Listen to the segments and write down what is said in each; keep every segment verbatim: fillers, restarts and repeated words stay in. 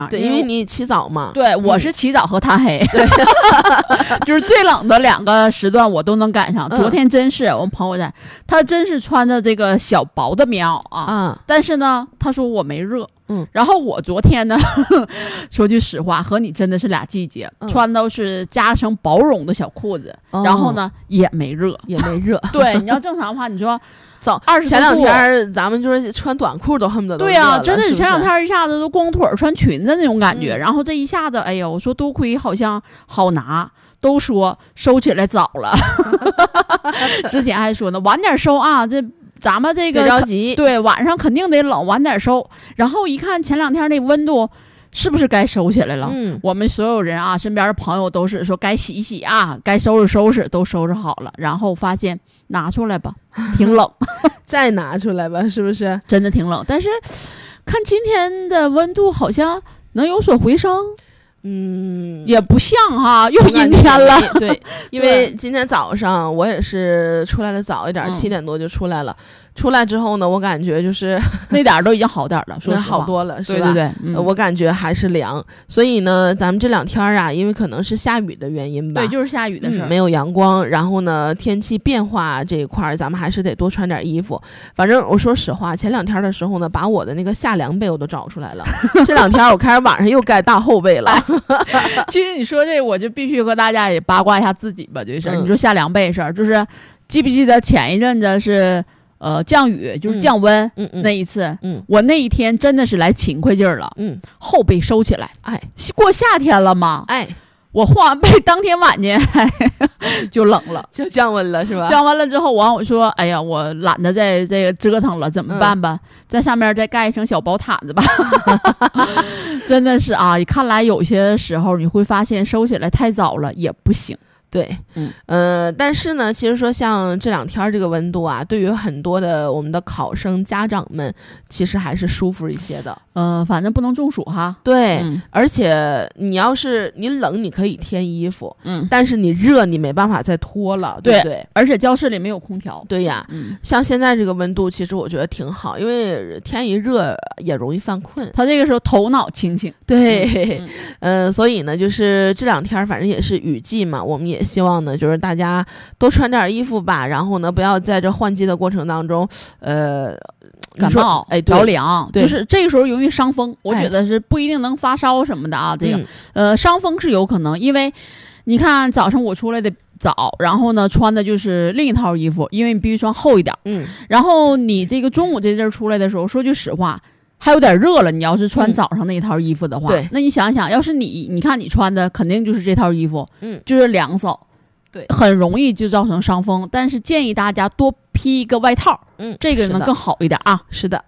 啊。 对，因为你起早嘛。 对，我是起早和他黑，对，就是最冷的两个时段我都能赶上。昨天真是我们朋友在，他真是穿着这个小薄的棉袄啊， 啊， 但是呢，他说我没热。 嗯， 然后我昨天呢，说句实话，和你真的是俩季节， 嗯、 穿都是加上薄绒的小裤子，哦、然后呢也没热， 也没热。 对，你要正常的话，你说早二十前两天咱们就是穿短裤都恨不得都对呀、啊，真的是前两天一下子都光腿穿裙子那种感觉， 嗯、 然后这一下子，哎呀，我说多亏好像好拿。都说收起来早了，之前还说呢，晚点收啊，这咱们这个别着急， 对，晚上肯定得冷，晚点收。然后一看前两天那温度，是不是该收起来了？ 嗯， 我们所有人啊，身边的朋友都是说该洗洗啊，该收拾收拾，都收拾好了。然后发现拿出来吧，挺冷， 再拿出来吧，是不是？ 真的挺冷。但是看今天的温度好像能有所回升。 嗯， 也不像哈，又阴天了。 对，因为今天早上我也是出来的早一点， 嗯、 七点多就出来了。出来之后呢，我感觉就是那点儿都已经好点了，说好多了，是吧？ 对对对、嗯呃， 我感觉还是凉。所以呢，咱们这两天啊，因为可能是下雨的原因吧， 对，就是下雨的事儿、 嗯，没有阳光。然后呢，天气变化这一块儿，咱们还是得多穿点衣服。反正我说实话，前两天的时候呢，把我的那个夏凉被我都找出来了。这两天我开始晚上又盖大厚被了。 其实你说这，我就必须和大家也八卦一下自己吧，这事儿、嗯。你说夏凉被事儿，就是记不记得前一阵子是呃降雨，就是降温、 嗯嗯、 那一次， 嗯， 我那一天真的是来勤快劲儿了， 嗯， 厚被收起来， 哎， 过夏天了嘛， 哎。 我换完被当天晚间就冷了， 就降温了是吧？ 降温了之后，完我说，哎呀，我懒得再这个折腾了，怎么办吧？嗯、在上面再盖一层小薄毯子吧。真的是啊，看来有些时候你会发现收起来太早了也不行。 对，嗯呃，但是呢，其实说像这两天这个温度啊，对于很多的我们的考生家长们，其实还是舒服一些的。 嗯、呃，反正不能中暑哈。 对、 嗯， 而且你要是你冷，你可以添衣服， 嗯， 但是你热，你没办法再脱了，对不对？ 而且教室里没有空调。 对呀， 嗯， 像现在这个温度，其实我觉得挺好，因为天一热也容易犯困。 他这个时候头脑清醒。 对，嗯、 呃， 所以呢，就是这两天反正也是雨季嘛，我们也希望呢，就是大家多穿点衣服吧，然后呢，不要在这换季的过程当中，呃， 感冒、 哎着凉，就是这个时候容易伤风。我哎、 觉得是不一定能发烧什么的啊，这个、 嗯、 呃，伤风是有可能，因为你看早上我出来的早，然后呢穿的就是另一套衣服，因为你必须穿厚一点， 嗯， 然后你这个中午这阵出来的时候，说句实话。还有点热了，你要是穿早上那一套衣服的话， 对、嗯， 那你想想，要是你，你看你穿的肯定就是这套衣服， 嗯， 就是凉爽， 对， 很容易就造成伤风。但是建议大家多披一个外套， 嗯， 这个能更好一点啊。 是的。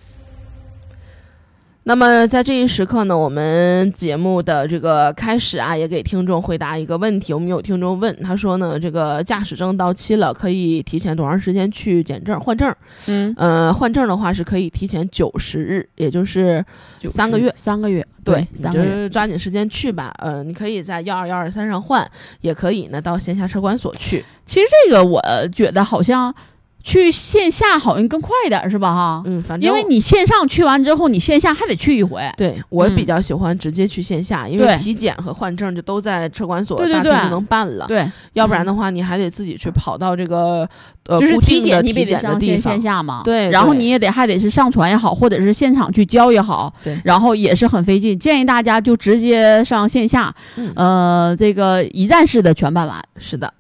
那么在这一时刻呢，我们节目的这个开始啊，也给听众回答一个问题。我们有听众问，他说呢，这个驾驶证到期了，可以提前多长时间去检证换证？ 嗯， 呃，换证的话是可以提前九十日，也就是三个月， 三个月， 对， 三个月， 就是抓紧时间去吧。呃，你可以在幺二幺二三上换，也可以呢到线下车管所去。 其实这个我觉得好像。去线下好像更快一点是吧哈？ 嗯，反正因为你线上去完之后，你线下还得去一回。 对，我比较喜欢直接去线下，嗯、因为体检和换证就都在车管所， 对对对， 大致就能办了。 对， 要不然的话，你还得自己去跑到这个、 嗯、呃就是体检， 你必须得上线线下嘛。 对， 然后你也得还得是上传也好，或者是现场去交也好， 对， 然后也是很费劲。建议大家就直接上线下， 嗯、 呃，这个一站式的全办完。 是的。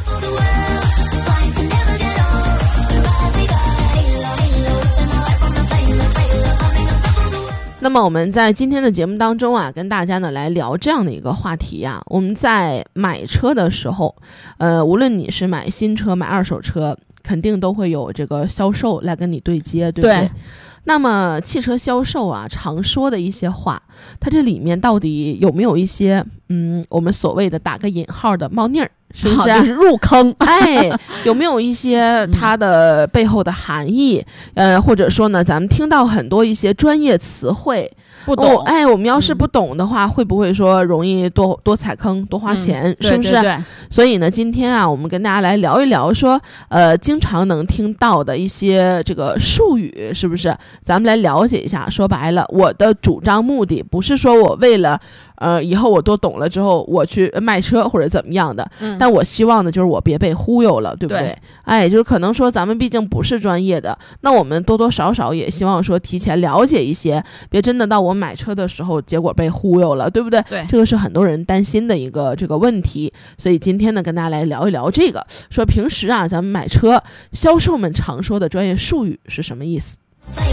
那么我们在今天的节目当中啊，跟大家呢来聊这样的一个话题呀、啊。我们在买车的时候，呃，无论你是买新车、买二手车，肯定都会有这个销售来跟你对接，对不对？ 对。 那么汽车销售啊，常说的一些话，它这里面到底有没有一些嗯，我们所谓的打个引号的猫腻儿？是不是、啊、 就是入坑？ 哎，有没有一些它的背后的含义？呃，或者说呢，咱们听到很多一些专业词汇， 不懂、 哦，哎，我们要是不懂的话，嗯、会不会说容易多多踩坑、多花钱， 嗯、 是不是？ 对对对。 所以呢，今天啊，我们跟大家来聊一聊说，呃，经常能听到的一些这个术语，是不是？咱们来了解一下。说白了，我的主张目的不是说我为了。呃，以后我都懂了之后，我去卖车或者怎么样的， 嗯， 但我希望呢，就是我别被忽悠了，对不对？ 对， 哎，就是可能说咱们毕竟不是专业的，那我们多多少少也希望说提前了解一些，别真的到我买车的时候，结果被忽悠了，对不对？ 对， 这个是很多人担心的一个这个问题，所以今天呢，跟大家来聊一聊这个，说平时啊，咱们买车销售们常说的专业术语是什么意思？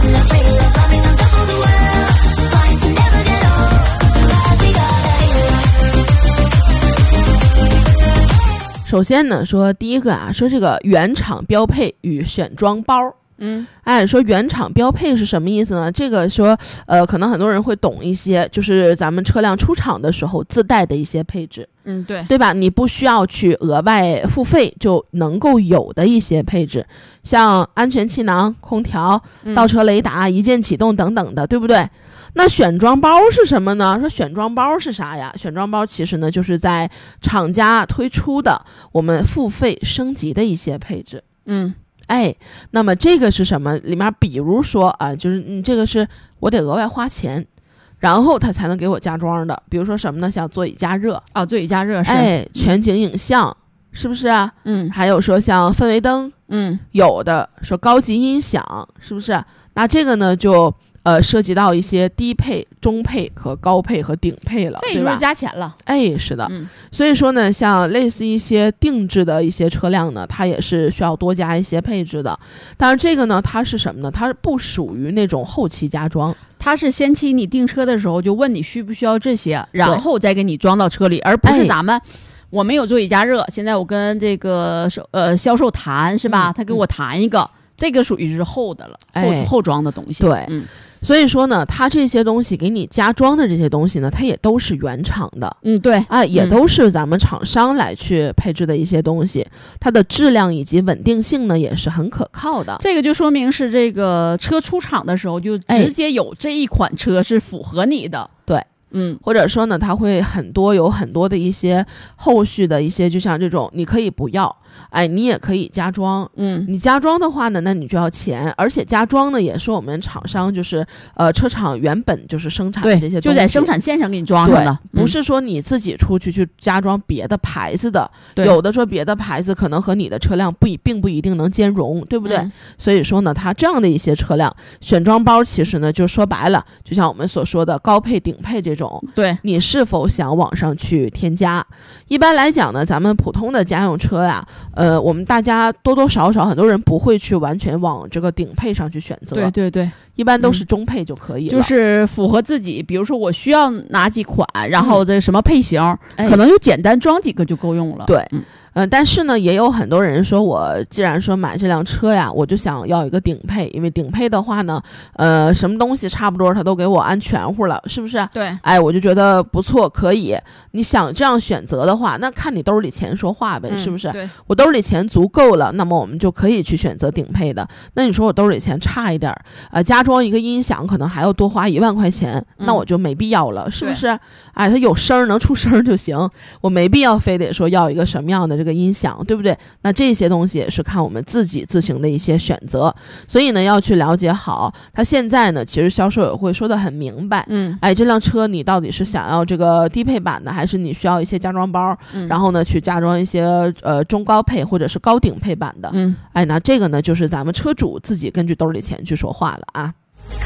首先呢，说第一个啊，说这个原厂标配与选装包。 嗯， 哎，说原厂标配是什么意思呢？这个说，呃，可能很多人会懂一些，就是咱们车辆出厂的时候自带的一些配置。 嗯，对， 对吧？你不需要去额外付费就能够有的一些配置，像安全气囊、空调、倒车雷达、一键启动等等的，对不对？那选装包是什么呢？说选装包是啥呀？选装包其实呢，就是在厂家推出的我们付费升级的一些配置。 嗯。 哎，那么这个是什么？里面比如说啊，就是你这个是我得额外花钱，然后它才能给我加装的。比如说什么呢？像座椅加热啊，座椅加热是。 哎，全景影像是不是啊？ 嗯， 还有说像氛围灯， 嗯， 有的说高级音响，是不是？那这个呢就。呃，涉及到一些低配、中配和高配和顶配了， 这就是加钱了。 哎，是的、 嗯， 所以说呢，像类似一些定制的一些车辆呢，它也是需要多加一些配置的。当然，这个呢，它是什么呢？它是不属于那种后期加装， 它是先期你订车的时候就问你需不需要这些，然后再给你装到车里，而不是咱们。哎我没有座椅加热，现在我跟这个呃销售谈是吧？ 嗯、 他给我谈一个，嗯、这个属于是后的了，后、 哎、 后装的东西。 对， 嗯， 所以说呢，它这些东西给你加装的这些东西呢，它也都是原厂的。 嗯，对， 啊，也都是咱们厂商来去配置的一些东西，嗯、它的质量以及稳定性呢也是很可靠的。 这个就说明是这个车出厂的时候就直接有这一款车是符合你的。 哎、对。 嗯， 或者说呢，它会很多有很多的一些后续的一些，就像这种，你可以不要，哎，你也可以加装， 嗯， 你加装的话呢，那你就要钱，而且加装呢也是我们厂商就是呃车厂原本就是生产的这些东西， 就在生产线上给你装上的， 不是说你自己出去去加装别的牌子的，有的说别的牌子可能和你的车辆不并不一定能兼容，对不对？嗯、所以说呢，它这样的一些车辆选装包其实呢，就说白了，就像我们所说的高配顶配这种。 对， 你是否想往上去添加？一般来讲呢，咱们普通的家用车呀，呃，我们大家多多少少很多人不会去完全往这个顶配上去选择。 对对对， 一般都是中配就可以了， 嗯、就是符合自己。比如说我需要哪几款，然后这什么配型， 嗯、 可能就简单装几个就够用了。 对， 嗯。 嗯、呃，但是呢，也有很多人说，我既然说买这辆车呀，我就想要一个顶配，因为顶配的话呢，呃，什么东西差不多它都给我安全乎了，是不是？ 对， 哎，我就觉得不错，可以。你想这样选择的话，那看你兜里钱说话呗， 嗯、 是不是？ 对， 我兜里钱足够了，那么我们就可以去选择顶配的。那你说我兜里钱差一点，呃，加装一个音响可能还要多花一万块钱， 嗯、 那我就没必要了，是不是？哎，它有声能出声就行，我没必要非得说要一个什么样的这个音响，对不对？那这些东西也是看我们自己自行的一些选择，所以呢，要去了解好。它现在呢，其实销售也会说得很明白， 嗯， 哎，这辆车你到底是想要这个低配版的，还是你需要一些加装包， 嗯、 然后呢去加装一些呃中高配或者是高顶配版的， 嗯， 哎，那这个呢就是咱们车主自己根据兜里钱去说话了啊。